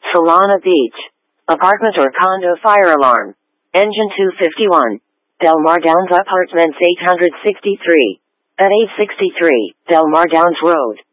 Solana Beach. Apartment or condo fire alarm. Engine 251. Del Mar Downs Apartments 863. At 863 Del Mar Downs Road.